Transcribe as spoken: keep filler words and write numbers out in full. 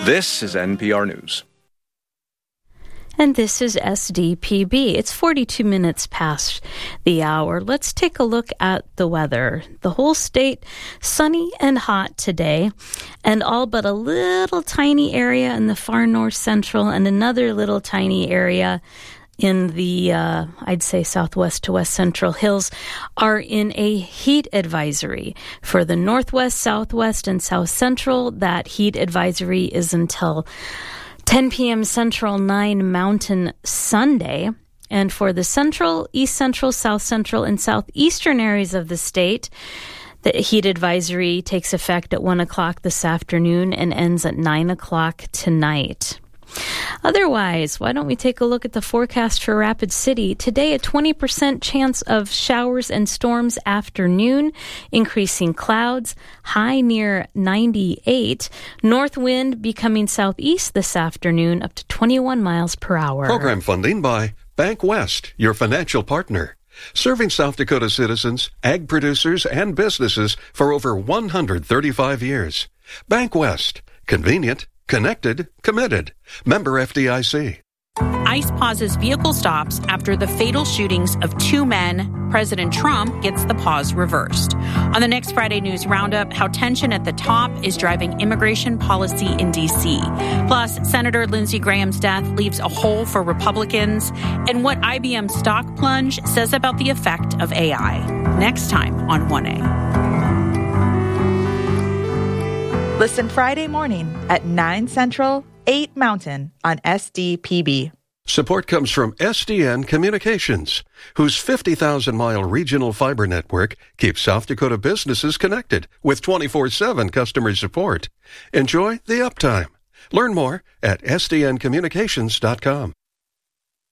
This is N P R News. And this is S D P B. It's forty-two minutes past the hour. Let's take a look at the weather. The whole state sunny and hot today, and all but a little tiny area in the far north central and another little tiny area in the, uh, I'd say, southwest to west central hills are in a heat advisory. For the northwest, southwest, and south central, that heat advisory is until ten p.m. Central, nine Mountain Sunday. And for the central, east central, south central, and southeastern areas of the state, the heat advisory takes effect at one o'clock this afternoon and ends at nine o'clock tonight. Otherwise, why don't we take a look at the forecast for Rapid City? Today, a twenty percent chance of showers and storms afternoon, increasing clouds, high near ninety-eight. North wind becoming southeast this afternoon, up to twenty-one miles per hour. Program funding by Bank West, your financial partner. Serving South Dakota citizens, ag producers, and businesses for over one hundred thirty-five years. Bank West. Convenient, connected, committed. Member F D I C. ICE pauses vehicle stops after the fatal shootings of two men. President Trump gets the pause reversed. On the next Friday News Roundup, how tension at the top is driving immigration policy in D C. Plus, Senator Lindsey Graham's death leaves a hole for Republicans, and what I B M stock plunge says about the effect of A I. Next time on one A. Listen Friday morning at nine Central, eight Mountain on S D P B. Support comes from S D N Communications, whose fifty thousand mile regional fiber network keeps South Dakota businesses connected with twenty-four seven customer support. Enjoy the uptime. Learn more at S D N communications dot com.